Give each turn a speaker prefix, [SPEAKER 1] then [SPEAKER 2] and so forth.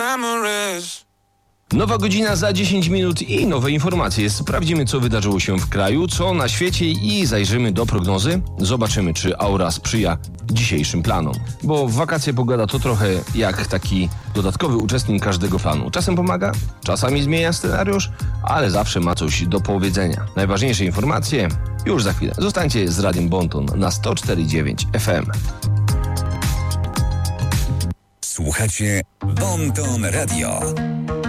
[SPEAKER 1] Nowa godzina za 10 minut i nowe informacje. Sprawdzimy, co wydarzyło się w kraju, co na świecie i zajrzymy do prognozy. Zobaczymy, czy aura sprzyja dzisiejszym planom. Bo w wakacje pogoda to trochę jak taki dodatkowy uczestnik każdego planu. Czasem pomaga, czasami zmienia scenariusz, ale zawsze ma coś do powiedzenia. Najważniejsze informacje już za chwilę. Zostańcie z Radiem Bonton na 104,9 FM.
[SPEAKER 2] Słuchacie Bonton Radio.